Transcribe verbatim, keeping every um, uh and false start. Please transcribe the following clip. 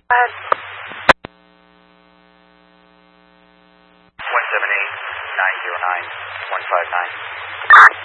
ahead. one seven eight nine zero nine one five nine.